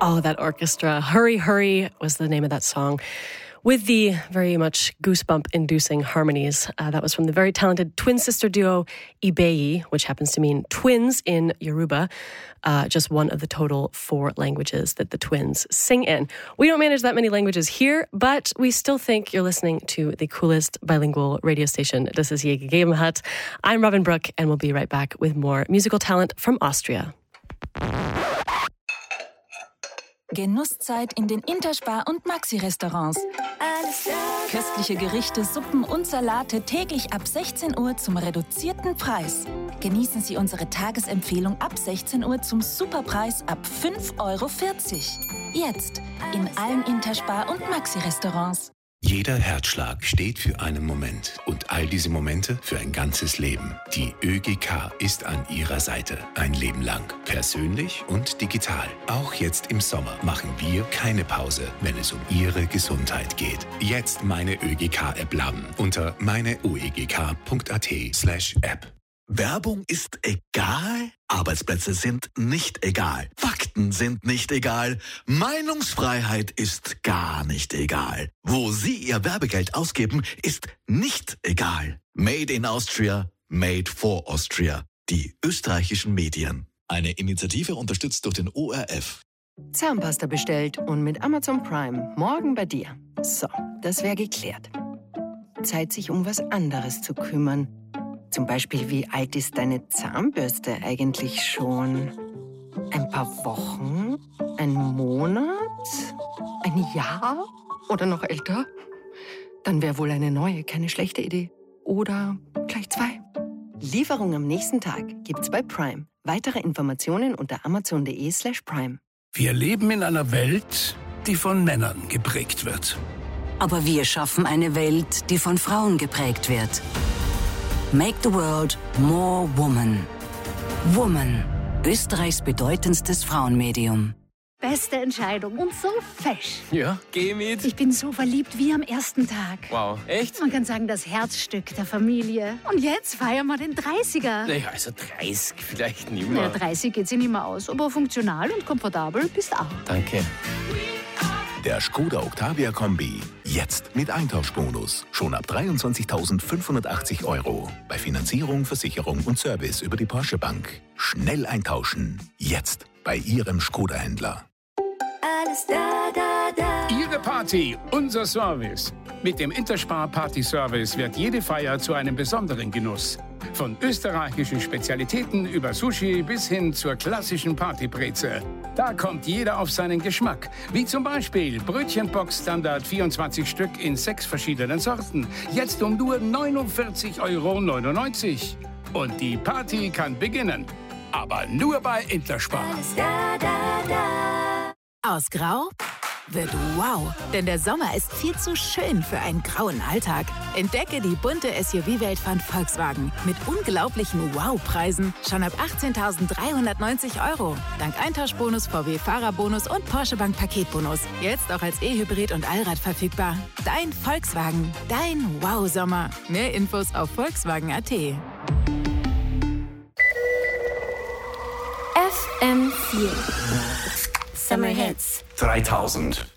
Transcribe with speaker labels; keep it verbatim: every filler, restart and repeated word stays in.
Speaker 1: Oh, that orchestra. Hurry, Hurry was the name of that song, with the very much goosebump-inducing harmonies. Uh, that was from the very talented twin sister duo Ibeyi, which happens to mean twins in Yoruba, uh, just one of the total four languages that the twins sing in. We don't manage that many languages here, but we still think you're listening to the coolest bilingual radio station das es je gegeben hat. I'm Robin Brooke, and we'll be right back with more musical talent from Austria.
Speaker 2: Genusszeit in den Interspar- und Maxi-Restaurants. Köstliche Gerichte, Suppen und Salate täglich ab sechzehn Uhr zum reduzierten Preis. Genießen Sie unsere Tagesempfehlung ab sechzehn Uhr zum Superpreis ab fünf Euro vierzig. Jetzt in allen Interspar- und Maxi-Restaurants.
Speaker 3: Jeder Herzschlag steht für einen Moment und all diese Momente für ein ganzes Leben. Die ÖGK ist an Ihrer Seite ein Leben lang. Persönlich und digital. Auch jetzt im Sommer machen wir keine Pause, wenn es um Ihre Gesundheit geht. Jetzt meine ÖGK-App laden unter meineuegk.at slash app.
Speaker 4: Werbung ist egal, Arbeitsplätze sind nicht egal, Fakten sind nicht egal, Meinungsfreiheit ist gar nicht egal. Wo Sie Ihr Werbegeld ausgeben, ist nicht egal. Made in Austria, made for Austria. Die österreichischen Medien. Eine Initiative unterstützt durch den O R F.
Speaker 5: Zahnpasta bestellt und mit Amazon Prime morgen bei dir. So, das wäre geklärt. Zeit, sich um was anderes zu kümmern. Zum Beispiel, wie alt ist deine Zahnbürste eigentlich schon? Ein paar Wochen? Ein Monat? Ein Jahr? Oder noch älter? Dann wäre wohl eine neue keine schlechte Idee. Oder gleich zwei. Lieferung am nächsten Tag gibt's bei Prime. Weitere Informationen unter amazon.de slash prime.
Speaker 6: Wir leben in einer Welt, die von Männern geprägt wird.
Speaker 7: Aber wir schaffen eine Welt, die von Frauen geprägt wird. Make the world more woman. Woman, Österreichs bedeutendstes Frauenmedium.
Speaker 8: Beste Entscheidung und so fesch.
Speaker 9: Ja, geh mit.
Speaker 8: Ich bin so verliebt wie am ersten Tag.
Speaker 9: Wow, echt?
Speaker 8: Man kann sagen, das Herzstück der Familie. Und jetzt feiern wir den dreißiger.
Speaker 9: Naja, also dreißig vielleicht nicht
Speaker 8: Ja,
Speaker 9: mehr.
Speaker 8: dreißig geht sich nicht mehr aus, aber funktional und komfortabel bist auch.
Speaker 9: Danke.
Speaker 3: Der Skoda Octavia Kombi. Jetzt mit Eintauschbonus. Schon ab dreiundzwanzigtausendfünfhundertachtzig Euro. Bei Finanzierung, Versicherung und Service über die Porsche Bank. Schnell eintauschen. Jetzt bei Ihrem Skoda-Händler.
Speaker 10: Alles da, da, da.
Speaker 6: Ihre Party, unser Service. Mit dem Interspar Party Service wird jede Feier zu einem besonderen Genuss. Von österreichischen Spezialitäten über Sushi bis hin zur klassischen Partybreze. Da kommt jeder auf seinen Geschmack. Wie zum Beispiel Brötchenbox Standard vierundzwanzig Stück in sechs verschiedenen Sorten. Jetzt um nur neunundvierzig Euro neunundneunzig. Und die Party kann beginnen. Aber nur bei Interspar.
Speaker 10: Da, da, da.
Speaker 11: Aus Grau wird wow, denn der Sommer ist viel zu schön für einen grauen Alltag. Entdecke die bunte S U V-Welt von Volkswagen mit unglaublichen Wow-Preisen schon ab achtzehntausenddreihundertneunzig Euro. Dank Eintauschbonus, V W-Fahrerbonus und Porsche Bank Paketbonus. Jetzt auch als E-Hybrid und Allrad verfügbar. Dein Volkswagen, dein Wow-Sommer. Mehr Infos auf Volkswagen Punkt A T.
Speaker 10: F M vier Summer Hits
Speaker 12: dreitausend.